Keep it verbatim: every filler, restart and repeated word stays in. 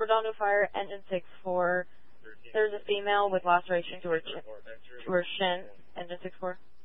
Redondo Fire, engine six four. There's a female with laceration to her, chin, to her shin, engine six four.